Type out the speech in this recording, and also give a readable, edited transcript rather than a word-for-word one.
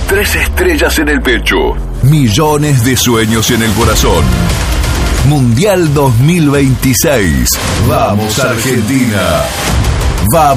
3 estrellas en el pecho, millones de sueños en el corazón. Mundial 2026. Vamos, Argentina. Vamos.